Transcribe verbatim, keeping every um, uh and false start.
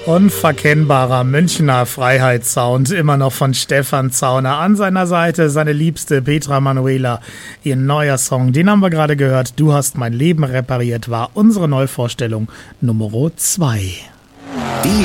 Unverkennbarer Münchner Freiheitssound, immer noch von Stefan Zauner. An seiner Seite seine Liebste Petra Manuela. Ihr neuer Song, den haben wir gerade gehört. Du hast mein Leben repariert, war unsere Neuvorstellung Nummer zwei.